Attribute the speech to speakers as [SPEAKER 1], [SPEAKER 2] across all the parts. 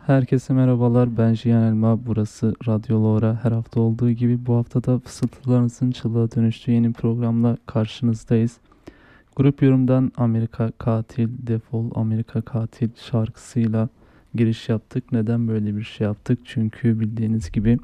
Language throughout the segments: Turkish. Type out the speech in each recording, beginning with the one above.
[SPEAKER 1] Herkese merhabalar, ben Jiyan Elma, burası Radyo Lora. Her hafta olduğu gibi bu hafta da fısıltılarınızın çığlığa dönüştüğü yeni programla karşınızdayız. Grup yorumdan Amerika Katil, Defol Amerika Katil şarkısıyla giriş yaptık. Neden böyle bir şey yaptık? Çünkü bildiğiniz gibi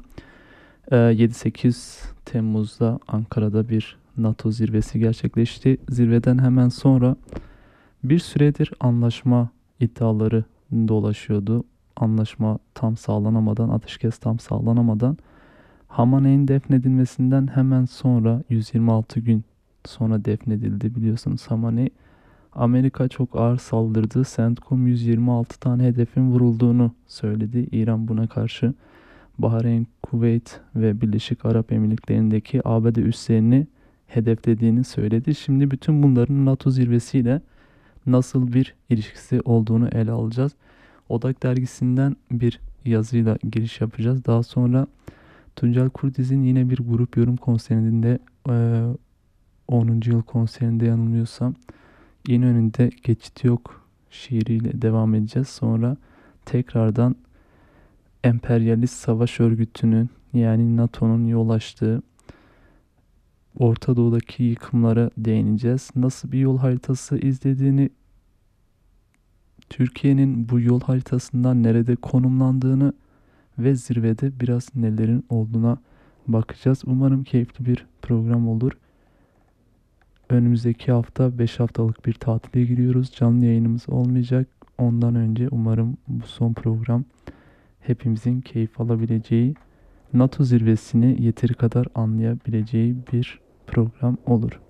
[SPEAKER 1] 7-8 Temmuz'da Ankara'da bir NATO zirvesi gerçekleşti. Zirveden hemen sonra bir süredir anlaşma iddiaları dolaşıyordu. Anlaşma tam sağlanamadan, ateşkes tam sağlanamadan Hamaney'in defnedilmesinden hemen sonra 126 gün sonra defnedildi. Biliyorsunuz Hamaney Amerika çok ağır saldırdı. CENTCOM 126 tane hedefin vurulduğunu söyledi. İran buna karşı Bahreyn, Kuveyt ve Birleşik Arap Emirlikleri'ndeki ABD üslerini hedeflediğini söyledi. Şimdi bütün bunların NATO zirvesiyle nasıl bir ilişkisi olduğunu ele alacağız. Odak dergisinden bir yazıyla giriş yapacağız. Daha sonra Tuncel Kurtiz'in yine bir grup yorum konserinde 10. yıl konserinde yanılmıyorsam İnönü'nde geçit yok şiiriyle devam edeceğiz. Sonra tekrardan emperyalist savaş örgütünün yani NATO'nun yol açtığı Orta Doğu'daki yıkımlara değineceğiz. Nasıl bir yol haritası izlediğini, Türkiye'nin bu yol haritasından nerede konumlandığını ve zirvede biraz nelerin olduğuna bakacağız. Umarım keyifli bir program olur. Önümüzdeki hafta 5 haftalık bir tatile giriyoruz. Canlı yayınımız olmayacak. Ondan önce umarım bu son program hepimizin keyif alabileceği, NATO zirvesini yeteri kadar anlayabileceği bir program olur.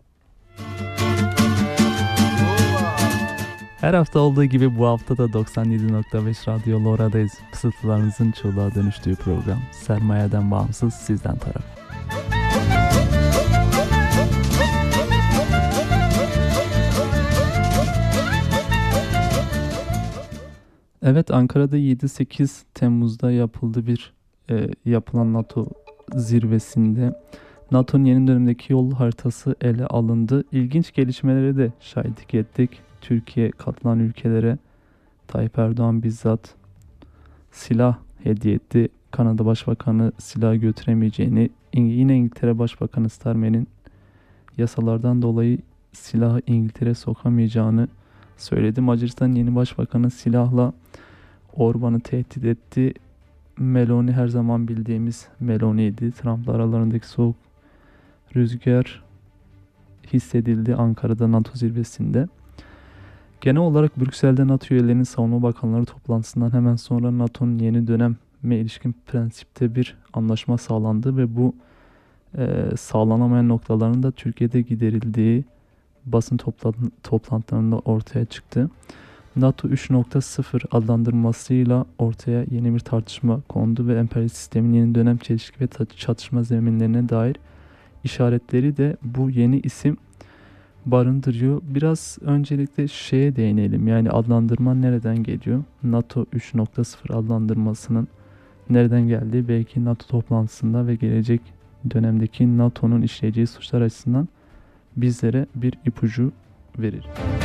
[SPEAKER 1] Her hafta olduğu gibi bu hafta da 97.5 Radyo Lora'dayız. Fısıltılarınızın çığlığa dönüştüğü program. Sermayeden bağımsız, sizden taraf. Evet, Ankara'da 7-8 Temmuz'da yapılan NATO zirvesinde NATO'nun yeni dönemdeki yol haritası ele alındı. İlginç gelişmeleri de şahitlik ettik. Türkiye katılan ülkelere Tayyip Erdoğan bizzat silah hediye etti. Kanada Başbakanı silah götüremeyeceğini, yine İngiltere Başbakanı Starmer'in yasalardan dolayı silahı İngiltere sokamayacağını söyledi. Macaristan yeni başbakanı silahla Orban'ı tehdit etti. Meloni her zaman bildiğimiz Meloni'ydi. Trump'la aralarındaki soğuk rüzgar hissedildi Ankara'da NATO zirvesinde. Genel olarak Brüksel'de NATO üyelerinin savunma bakanları toplantısından hemen sonra NATO'nun yeni döneme ilişkin prensipte bir anlaşma sağlandı ve bu sağlanamayan noktaların da Türkiye'de giderildiği basın toplantılarında ortaya çıktı. NATO 3.0 adlandırmasıyla ortaya yeni bir tartışma kondu ve emperyalist sistemin yeni dönem çelişki ve çatışma zeminlerine dair işaretleri de bu yeni isim barındırıyor. Biraz öncelikle şeye değinelim. Yani adlandırma nereden geliyor? NATO 3.0 adlandırmasının nereden geldiği belki NATO toplantısında ve gelecek dönemdeki NATO'nun işleyeceği suçlar açısından bizlere bir ipucu verir.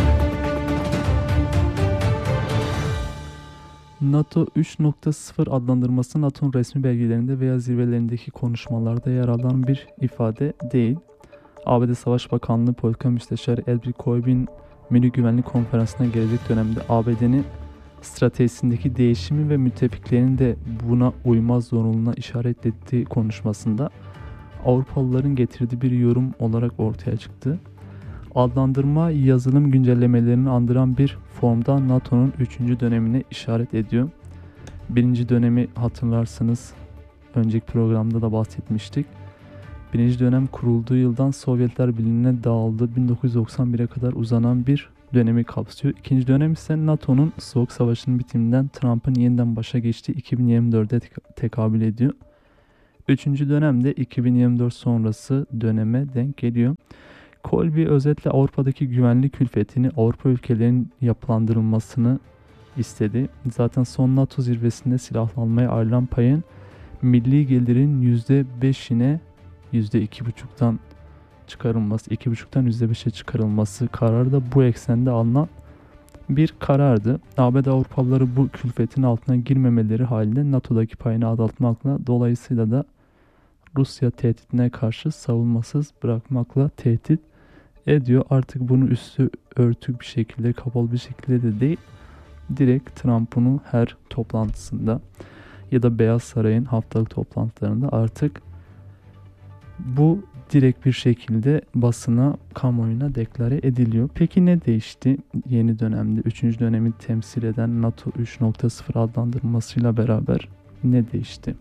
[SPEAKER 1] NATO 3.0 adlandırması NATO'nun resmi belgelerinde veya zirvelerindeki konuşmalarda yer alan bir ifade değil. ABD Savaş Bakanlığı Politika Müsteşarı Elbert Koybin Münih Güvenlik Konferansı'na gelecek dönemde ABD'nin stratejisindeki değişimi ve müttefiklerin de buna uymaz zorunluluğuna işaret ettiği konuşmasında Avrupalıların getirdiği bir yorum olarak ortaya çıktı. Adlandırma yazılım güncellemelerini andıran bir formda NATO'nun 3. dönemine işaret ediyor. 1. dönemi hatırlarsınız, önceki programda da bahsetmiştik. 1. dönem kurulduğu yıldan Sovyetler Birliği'ne dağıldı 1991'e kadar uzanan bir dönemi kapsıyor. 2. dönem ise NATO'nun Soğuk Savaşı'nın bitiminden Trump'ın yeniden başa geçtiği 2024'e tekabül ediyor. 3. dönem de 2024 sonrası döneme denk geliyor. Kolby özetle Avrupa'daki güvenlik külfetini Avrupa ülkelerinin yapılandırılmasını istedi. Zaten son NATO zirvesinde silahlanmaya ayrılan payın milli gelirin %5'ine %2,5'tan çıkarılması, 2,5'tan %5'e çıkarılması kararı da bu eksende alınan bir karardı. ABD Avrupalıları bu külfetin altına girmemeleri halinde NATO'daki payını azaltmakla, dolayısıyla da Rusya tehditine karşı savunmasız bırakmakla tehdit ediyor. Artık bunu üstü örtük bir şekilde, kapalı bir şekilde de değil, direkt Trump bunu her toplantısında ya da Beyaz Saray'ın haftalık toplantılarında artık bu direkt bir şekilde basına, kamuoyuna deklare ediliyor. Peki ne değişti? Yeni dönemde 3. dönemi temsil eden NATO 3.0 adlandırılmasıyla beraber ne değişti?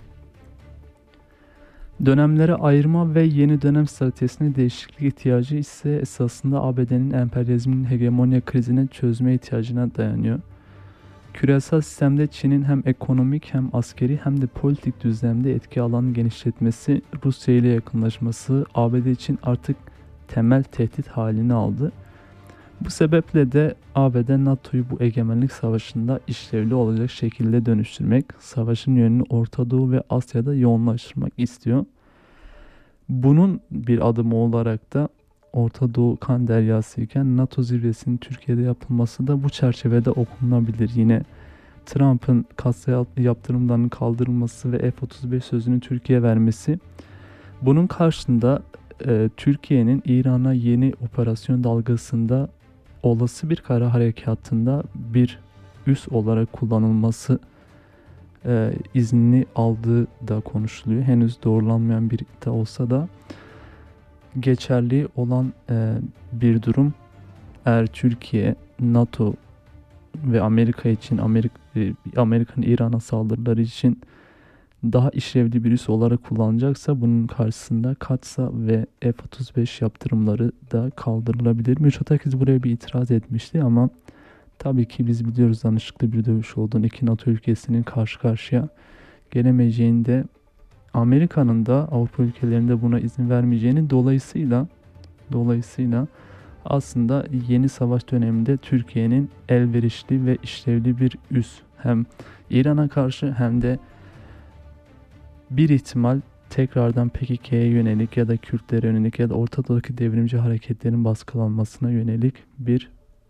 [SPEAKER 1] Dönemlere ayırma ve yeni dönem stratejisine değişiklik ihtiyacı ise esasında ABD'nin emperyalizmin hegemonya krizini çözme ihtiyacına dayanıyor. Küresel sistemde Çin'in hem ekonomik hem askeri hem de politik düzlemde etki alanını genişletmesi, Rusya ile yakınlaşması ABD için artık temel tehdit halini aldı. Bu sebeple de ABD NATO'yu bu egemenlik savaşında işlevli olacak şekilde dönüştürmek, savaşın yönünü Orta Doğu ve Asya'da yoğunlaştırmak istiyor. Bunun bir adımı olarak da Orta Doğu kan deryası iken NATO zirvesinin Türkiye'de yapılması da bu çerçevede okunabilir. Yine Trump'ın katsayı yaptırımlarının kaldırılması ve F-35 sözünü Türkiye'ye vermesi. Bunun karşında Türkiye'nin İran'a yeni operasyon dalgasında olası bir kara harekatında bir üs olarak kullanılması iznini aldığı da konuşuluyor. Henüz doğrulanmayan bir iddia olsa da geçerli olan bir durum. Eğer Türkiye, NATO ve Amerika için, Amerika'nın İran'a saldırıları için daha işlevli bir üs olarak kullanacaksa, bunun karşısında Katsa ve F-35 yaptırımları da kaldırılabilir. Mitsotakis buraya bir itiraz etmişti ama tabii ki biz biliyoruz danışıklı bir dövüş olduğunu, iki NATO ülkesinin karşı karşıya gelemeyeceğini de, Amerika'nın da Avrupa ülkelerinde buna izin vermeyeceğini, dolayısıyla aslında yeni savaş döneminde Türkiye'nin elverişli ve işlevli bir üs, hem İran'a karşı hem de bir ihtimal tekrardan PKK'ye yönelik ya da Kürtlere yönelik ya da Orta Doğu'daki devrimci hareketlerin baskılanmasına yönelik bir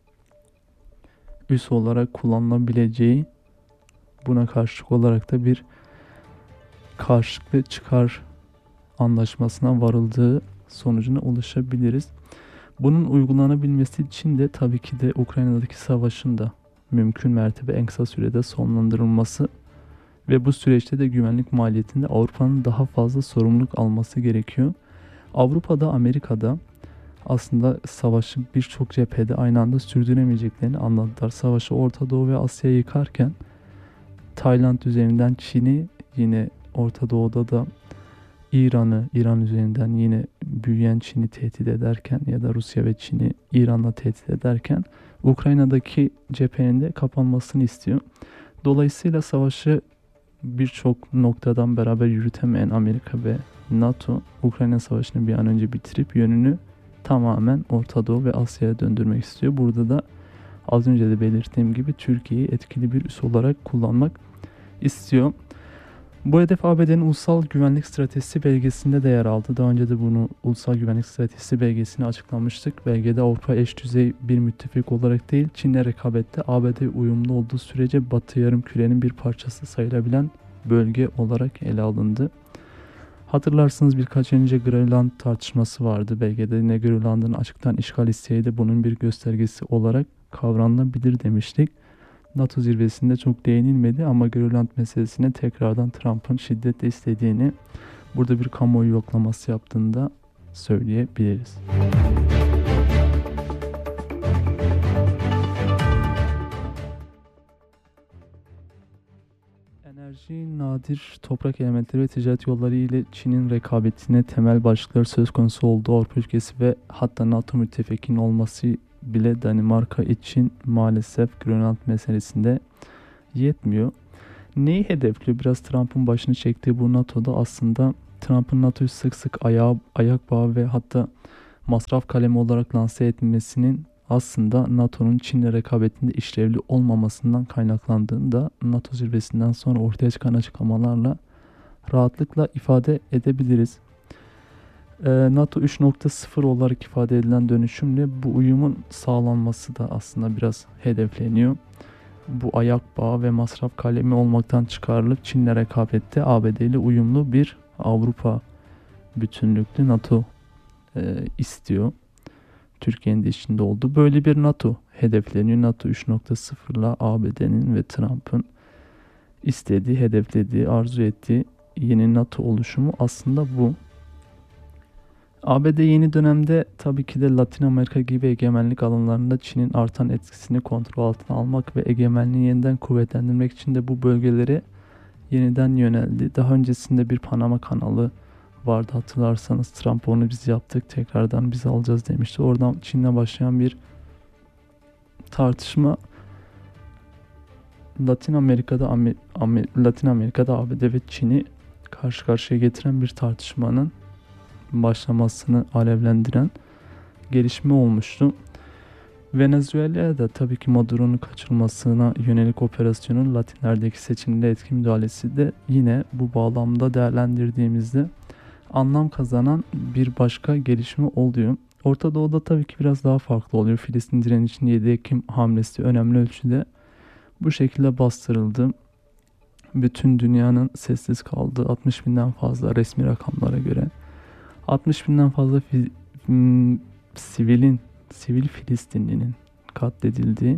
[SPEAKER 1] üs olarak kullanılabileceği, buna karşılık olarak da bir karşılıklı çıkar anlaşmasına varıldığı sonucuna ulaşabiliriz. Bunun uygulanabilmesi için de tabii ki de Ukrayna'daki savaşın da mümkün mertebe en kısa sürede sonlandırılması ve bu süreçte de güvenlik maliyetinde Avrupa'nın daha fazla sorumluluk alması gerekiyor. Avrupa'da, Amerika'da aslında savaşı birçok cephede aynı anda sürdüremeyeceklerini anladılar. Savaşı Orta Doğu ve Asya'yı yıkarken Tayland üzerinden Çin'i, yine Orta Doğu'da da İran üzerinden yine büyüyen Çin'i tehdit ederken ya da Rusya ve Çin'i İran'la tehdit ederken Ukrayna'daki cephenin de kapanmasını istiyor. Dolayısıyla savaşı birçok noktadan beraber yürütemeyen Amerika ve NATO, Ukrayna Savaşı'nı bir an önce bitirip yönünü tamamen Orta Doğu ve Asya'ya döndürmek istiyor. Burada da az önce de belirttiğim gibi Türkiye'yi etkili bir üs olarak kullanmak istiyor. Bu hedef ABD'nin Ulusal Güvenlik Stratejisi belgesinde de yer aldı. Daha önce de bunu Ulusal Güvenlik Stratejisi belgesini açıklamıştık. Belgede Avrupa eş düzey bir müttefik olarak değil, Çin'le rekabette ABD uyumlu olduğu sürece Batı Yarımküre'nin bir parçası sayılabilen bölge olarak ele alındı. Hatırlarsınız birkaç önce Grönland tartışması vardı. Belgede yine Grönland'ın açıktan işgal isteği de bunun bir göstergesi olarak kavranılabilir demiştik. NATO zirvesinde çok değinilmedi ama Grönland meselesine tekrardan Trump'ın şiddetle istediğini, burada bir kamuoyu yoklaması yaptığını da söyleyebiliriz. Enerji, nadir toprak elementleri ve ticaret yolları ile Çin'in rekabetine temel başlıkları söz konusu olduğu Avrupa ülkesi ve hatta NATO müttefikin olması bile Danimarka için maalesef Grönland meselesinde yetmiyor. Neyi hedefliyor? Biraz Trump'ın başını çektiği bu NATO'da aslında Trump'ın NATO'yu sık sık ayak bağı ve hatta masraf kalemi olarak lanse etmesinin aslında NATO'nun Çin'le rekabetinde işlevli olmamasından kaynaklandığını da NATO zirvesinden sonra ortaya çıkan açıklamalarla rahatlıkla ifade edebiliriz. NATO 3.0 olarak ifade edilen dönüşümle bu uyumun sağlanması da aslında biraz hedefleniyor. Bu ayak bağı ve masraf kalemi olmaktan çıkarılıp Çin'le rekabette ABD ile uyumlu bir Avrupa bütünlüklü NATO istiyor. Türkiye'nin de içinde olduğu böyle bir NATO hedefleniyor. NATO 3.0 ile ABD'nin ve Trump'ın istediği, hedeflediği, arzu ettiği yeni NATO oluşumu aslında bu. ABD yeni dönemde tabii ki de Latin Amerika gibi egemenlik alanlarında Çin'in artan etkisini kontrol altına almak ve egemenliği yeniden kuvvetlendirmek için de bu bölgelere yeniden yöneldi. Daha öncesinde bir Panama kanalı vardı, hatırlarsanız Trump onu biz yaptık, tekrardan biz alacağız demişti. Oradan Çin'le başlayan bir tartışma Latin Amerika'da ABD ve Çin'i karşı karşıya getiren bir tartışmanın başlamasını alevlendiren gelişme olmuştu. Venezuela'da tabii ki Maduro'nun kaçırılmasına yönelik operasyonun Latinler'deki seçimde etkin müdahalesi de yine bu bağlamda değerlendirdiğimizde anlam kazanan bir başka gelişme oluyor. Orta Doğu'da tabii ki biraz daha farklı oluyor. Filistin direnişinin 7 Ekim hamlesi önemli ölçüde bu şekilde bastırıldı. Bütün dünyanın sessiz kaldığı 60 binden fazla resmi rakamlara göre 60 binden fazla sivil Filistinlinin katledildiği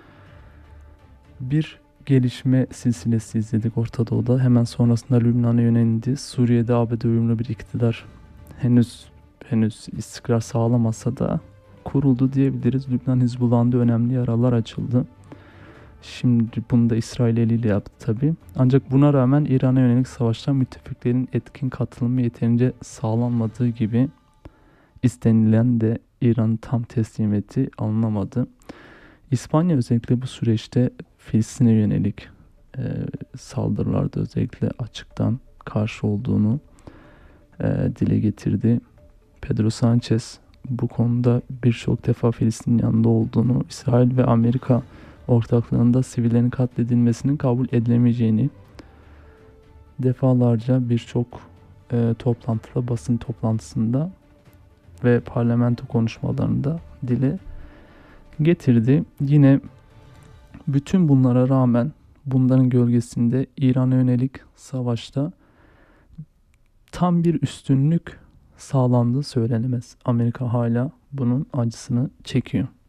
[SPEAKER 1] bir gelişme silsilesi izledik Orta Doğu'da. Hemen sonrasında Lübnan'a yöneldi. Suriye'de ABD uyumlu bir iktidar henüz istikrar sağlamasa da kuruldu diyebiliriz. Lübnan Hizbullah'ında önemli yaralar açıldı. Şimdi bunu da İsrail eliyle yaptı tabi. Ancak buna rağmen İran'a yönelik savaşta müttefiklerin etkin katılımı yeterince sağlanmadığı gibi istenilen de İran'ın tam teslimiyeti alınamadı. İspanya özellikle bu süreçte Filistin'e yönelik saldırılarda özellikle açıktan karşı olduğunu dile getirdi. Pedro Sanchez bu konuda birçok defa Filistin'in yanında olduğunu, İsrail ve Amerika ortaklığında sivillerin katledilmesinin kabul edilemeyeceğini defalarca birçok toplantıda, basın toplantısında ve parlamento konuşmalarında dile getirdi. Yine bütün bunlara rağmen bunların gölgesinde İran'a yönelik savaşta tam bir üstünlük sağlandığı söylenemez. Amerika hala bunun acısını çekiyor.